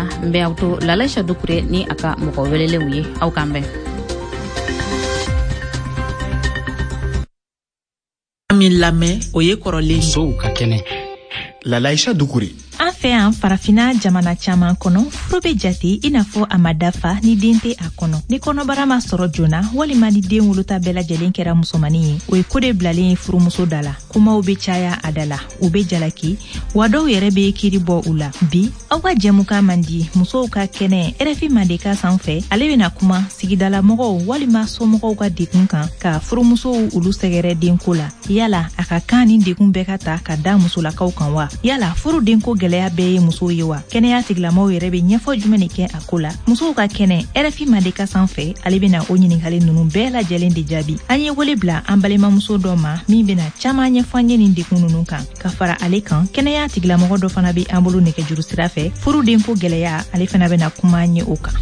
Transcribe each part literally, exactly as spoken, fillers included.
a n bɛ aw to Lalaisha Dukure ni a ka mɔgɔ welelenw ye aw kan bɛn. Min lamɛn o ye kɔrɔlen sow ka kɛnɛ. Lalaisha Dukure. An fɛ yan farafina jamana caman kɔnɔ furu bɛ jate i n'a fɔ a ma dafa ni den tɛ a kɔnɔ. Ni kɔnɔbara ma sɔrɔ joona walima ni den wolota bɛɛ lajɛlen kɛra musomanin ye o ye ko de bilalen ye furumuso da la. Kumaw bɛ caya a da la u bɛ jalaki wa dɔw yɛrɛ bɛ kiri bɔ u la. Bi aw ka jɛmukan man di musow ka kɛnɛ R F I Mandeka sanfɛ ale bɛna kuma sigidala mɔgɔw walima somɔgɔw ka dekun kan ka furumusow olu sɛgɛrɛ denko la. Yala a ka kan ni dekun bɛɛ ka ta ka da musolakaw kan wa? Yala furu denko gɛlɛya bɛɛ ye musow ye wa? Kɛnɛya tigilamɔgɔw yɛrɛ bɛ ɲɛfɔ jumɛn de kɛ a ko la? Musow ka kɛnɛ R F I Mandeka sanfɛ ale bɛna o ɲininkali ninnu bɛɛ lajɛlen de jaabi. An ye wele bila an balimamuso dɔ ma min bɛna caman ɲɛfɔ an ye nin dekun ninnu kan. Ka fara ale kan kɛnɛya tigilamɔgɔ dɔ fana bɛ an bolo nɛgɛjuru sira fɛ furu denko gɛlɛya ale fana bɛna kuma an ye o kan.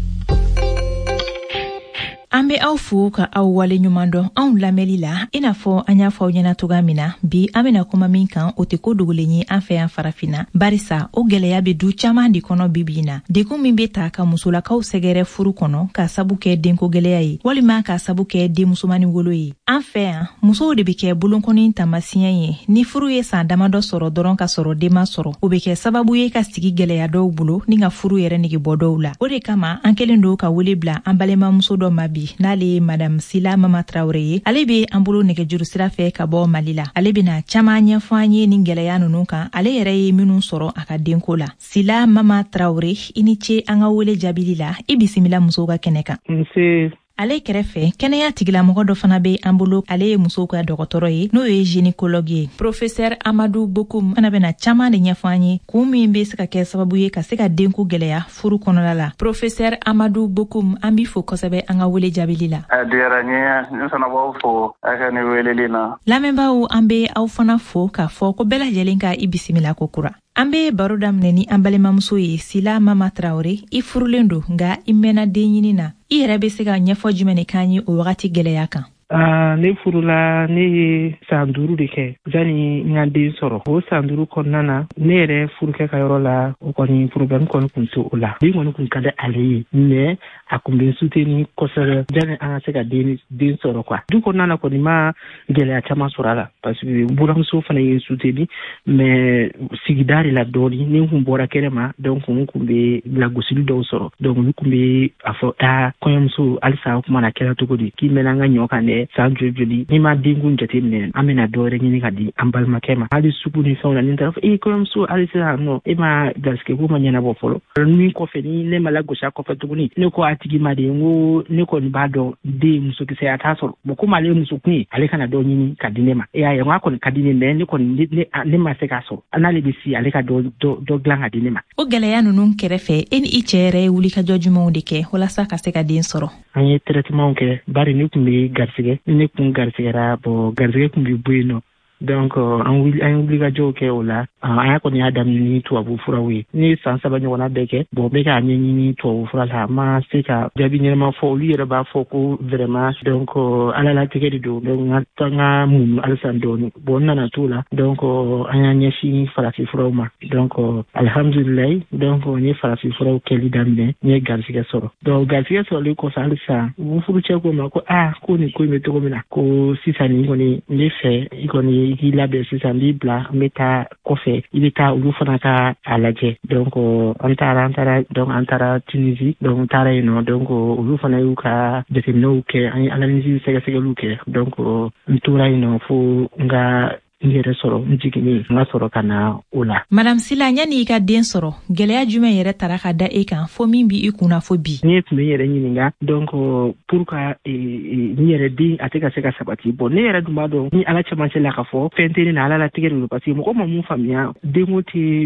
An bɛ aw fo ka aw wale ɲuman dɔn anw lamɛnli la i n'a fɔ an y'a fɔ aw ɲɛna cogoya min na bi an bɛna kuma min kan o tɛ ko dogolen ye an fɛ yan farafinna barisa o gɛlɛya bɛ du caman de kɔnɔ bibi in na dekun min bɛ ta ka musolakaw sɛgɛrɛ furu kɔnɔ ka sabu kɛ denko gɛlɛya ye walima ka sabu kɛ denmusomanin wolo ye an fɛ yan musow de bɛ kɛ bolonkɔni taamasiyɛn ye ni furu ye san damadɔ sɔrɔ dɔrɔn ka sɔrɔ den ma sɔrɔ o bɛ kɛ sababu ye ka sigi gɛlɛya dɔw bolo ni ka furu yɛrɛ nege bɔ dɔw la o de kama an kɛlen don ka wele bila an balimamuso dɔ ma bi n'ale ye Madame Sila Mama Traoré ye ale bɛ an bolo nɛgɛjuru sira fɛ ka bɔ Mali la ale bɛna caman ɲɛfɔ an ye nin gɛlɛya ninnu kan ale yɛrɛ ye minnu sɔrɔ a ka denko la. Sila Mama Traoré i ni ce an ka wele jaabili la i bisimila musow ka kɛnɛ kan. Nse ale kɛrɛfɛ kɛnɛya tigilamɔgɔ dɔ fana bɛ an bolo ale ye musow ka dɔgɔtɔrɔ ye n'o ye gynécologue ye Professeur Amadou Bokoum fana bɛna caman de ɲɛfɔ an ye kun min bɛ se ka kɛ sababu ye ka se ka denko gɛlɛya furu kɔnɔna la. Professeur Amadou Bokoum an b'i fo kosɛbɛ an ka wele jaabili la. a diyara n ye n fana b'aw fo a ka nin weleli na. Lamɛnbaaw an bɛ aw fana fo k'a fɔ ko bɛɛ lajɛlen ka i bisimila ko kura. An bɛ baro daminɛ ni an balimamuso ye Sila Mama Traoré i furulen don nka i mɛnna den ɲini na i yɛrɛ bɛ se ka ɲɛfɔ jumɛn de k'an ye o wagati gɛlɛya kan. Uh, ne furula ne ye san duuru de kɛ jani n ka den sɔrɔ o san duuru kɔnɔna na ne yɛrɛ furukɛ ka yɔrɔ la o kɔni problème kɔni kun tɛ o la den kɔni kun ka di ale ye mais a kun bɛ soutenir kosɛbɛ jani an ka se ka den den sɔrɔ quoi du kɔnɔna na kɔni ma gɛlɛya caman sɔrɔ a la parce que buramuso fana ye soutenir mais sigida de la dɔɔni ni n kun bɔra kɛnɛma donc n kun bɛ lagosili dɔw sɔrɔ donc n kun bɛ a fɔ aa kɔɲɔmuso halisa o kuma na kɛra cogo di k'i mɛnna an ka ɲɔ kan dɛ san joli joli ni ma denkun jateminɛ an bɛna dɔwɛrɛ ɲini ka di an balimakɛ ma hali sugu ni fɛnw na ni n taara fɔ e kɔɲɔmuso hali sisan nɔ e ma garisigɛko ma ɲɛnabɔ fɔlɔ min kɔfɛ ni ne ma lagosi a kɔfɛ tuguni ne ko a tigi ma de n ko ne kɔni b'a dɔn den musokisɛya t'a sɔrɔ bon komi ale ye muso kun ye ale kana dɔ ɲini ka di ne ma e y'a ye n ko a kɔni ka di ne mais ne kɔni ne ne ma se k'a sɔrɔ n'ale bɛ si ale ka dɔ dɔ dilan ka di ne ma. O gɛlɛya ninnu kɛrɛfɛ e ni i cɛ yɛrɛ ye wulikajɔ jumɛnw de kɛ walasa ka se ka den sɔrɔ. An ye traitement kɛ bari ne kun bɛ garisigɛ ne kun garisigɛra bon garisigɛ kun bɛ bɔ yen nɔ donc an wuli an ye wulikajɔw kɛ o la an y'a kɔni y'a daminɛ ni tubabu furaw ye ne ye san saba ɲɔgɔnna bɛɛ kɛ bon n bɛ k'a ɲɛɲini tubabu fura la a ma se ka jaabi ɲɛnama fɔ olu yɛrɛ b'a fɔ ko vraiment donc ala latigɛ de don donc n ka n ka mun halisa dɔɔni bon n nana t'o la donc an y'an ɲɛsin farafin furaw ma donc alhamdulilayi donc n ye farafin furaw kɛli daminɛ n ye garisigɛ sɔrɔ donc garisigɛ sɔrɔlen kɔfɛ halisa n furucɛ ko ma ko aa ko nin ko in bɛ cogo min na ko sisan nin kɔni n bɛ fɛ i kɔni i k'i labɛn sisan n b'i bila n bɛ taa kɔfɛ i bɛ taa olu fana ka a lajɛ donc an taara an taara donc an taara Tunisie donc n taara yen nɔ donc olu fana y'u ka jateminɛw kɛ an ye analyse sɛgɛsɛgɛliw kɛ donc n tora yen nɔ fo n ka n yɛrɛ sɔrɔ n jiginni n ka sɔrɔ ka na o la. Madame Sila yanni i ka den sɔrɔ gɛlɛya jumɛn yɛrɛ tara ka da e kan fo min b'i kunna fo bi. Ne tun bɛ n yɛrɛ ɲininka donc pour ka n yɛrɛ den a tɛ ka se ka sabati bon ne yɛrɛ dun b'a dɔn ni ala cɛmancɛ la ka fɔ fɛn tɛ ne na ala latigɛ de don parce que mɔgɔ ma mun faamuya denko tɛ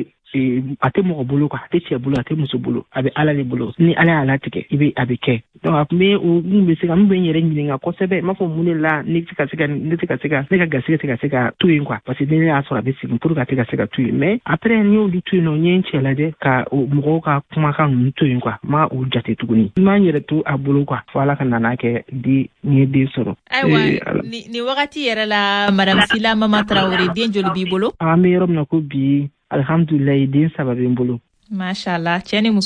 a tɛ mɔgɔ bolo quoi a tɛ cɛ bolo a tɛ muso bolo a bɛ ala de bolo ni ala y'a latigɛ i bɛ a bɛ kɛ donc a tun bɛ o mun bɛ se ka mun bɛ n yɛrɛ ɲininka kosɛbɛ n b'a fɔ mun de la ne tɛ ka se ka ne tɛ ka se ka ne ka garisɛgɛ tɛ ka se ka to yen quoi parce que ne y'a sɔrɔ a bɛ segin pour que a tɛ ka se ka to yen mais après n y'olu to yen nɔ n ye n cɛ lajɛ ka mɔgɔw ka kumakan ninnu to yen quoi n ma o jate tuguni n ma n yɛrɛ to a bolo quoi fo ala ka nana kɛ di n ye den sɔrɔ. Ayiwa ni wagati yɛrɛ la Madame Sila Mama Traoré den joli b'i bolo. An bɛ yɔrɔ min na ko bi alhamdulilayi den saba bɛ n bolo. Mashallah cɛ ni muso